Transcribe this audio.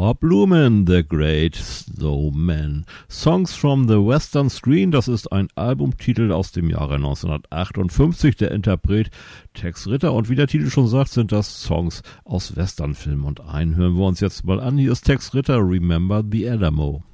Bob Luman, The Great Snowman. Songs from the Western Screen, das ist ein Albumtitel aus dem Jahre 1958. Der Interpret Tex Ritter und wie der Titel schon sagt, sind das Songs aus Westernfilmen. Und einen hören wir uns jetzt mal an. Hier ist Tex Ritter, Remember the Alamo.